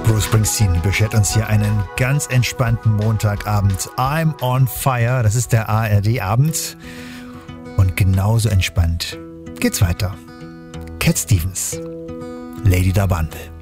Bruce Springsteen beschert uns hier einen ganz entspannten Montagabend. I'm on fire, das ist der ARD-Abend. Und genauso entspannt geht's weiter. Cat Stevens, Lady Da Bundle.